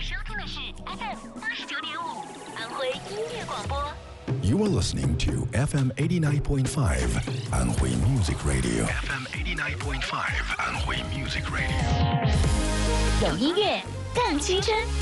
收听的是 FM 89.5安徽音乐广播。 You are listening to FM 89.5 安徽 Music Radio. FM 89.5 安徽 Music Radio. 有音乐更青春。